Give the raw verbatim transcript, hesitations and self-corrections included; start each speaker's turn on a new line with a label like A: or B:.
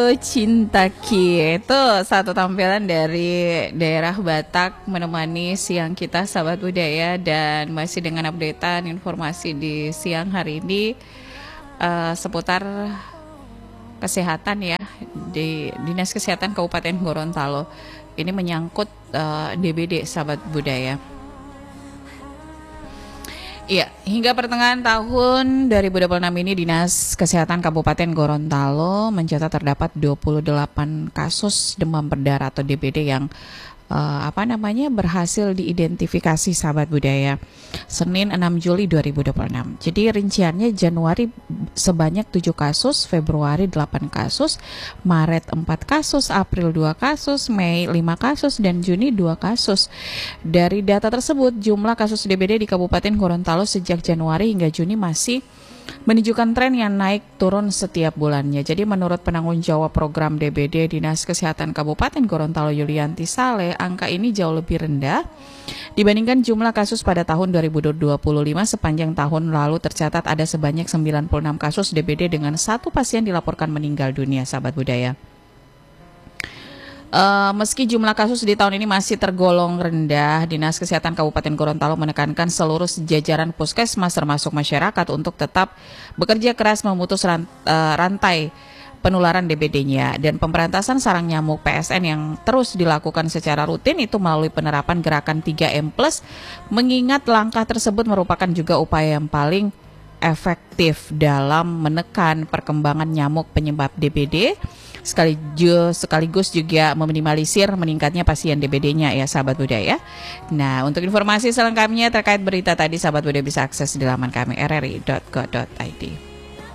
A: Cinta Ki itu satu tampilan dari daerah Batak menemani siang kita sahabat budaya, dan masih dengan updatean informasi di siang hari ini uh, seputar kesehatan ya di Dinas Kesehatan Kabupaten Gorontalo. Ini menyangkut uh, D B D sahabat budaya. Iya, hingga pertengahan tahun dua ribu dua puluh enam ini Dinas Kesehatan Kabupaten Gorontalo mencatat terdapat dua puluh delapan kasus demam berdarah atau D B D yang uh, apa namanya berhasil diidentifikasi sahabat budaya. Senin enam Juli dua ribu dua puluh enam. Jadi rinciannya Januari sebanyak tujuh kasus, Februari delapan kasus, Maret empat kasus, April dua kasus, Mei lima kasus, dan Juni dua kasus. Dari data tersebut, jumlah kasus D B D di Kabupaten Gorontalo sejak Januari hingga Juni masih menunjukkan tren yang naik turun setiap bulannya. Jadi menurut penanggung jawab program D B D Dinas Kesehatan Kabupaten Gorontalo Yulianti Saleh, angka ini jauh lebih rendah dibandingkan jumlah kasus pada tahun dua ribu dua puluh lima. Sepanjang tahun lalu tercatat ada sebanyak sembilan puluh enam kasus D B D dengan satu pasien dilaporkan meninggal dunia sahabat budaya. Uh, meski jumlah kasus di tahun ini masih tergolong rendah, Dinas Kesehatan Kabupaten Gorontalo menekankan seluruh jajaran puskesmas termasuk masyarakat untuk tetap bekerja keras memutus rant, uh, rantai penularan D B D-nya, dan pemberantasan sarang nyamuk P S N yang terus dilakukan secara rutin itu melalui penerapan gerakan tiga M plus, mengingat langkah tersebut merupakan juga upaya yang paling efektif dalam menekan perkembangan nyamuk penyebab D B D, sekaligus, sekaligus juga meminimalisir meningkatnya pasien D B D-nya ya sahabat budaya. Nah, untuk informasi selengkapnya terkait berita tadi sahabat budaya bisa akses di laman kami r r i dot co dot i d.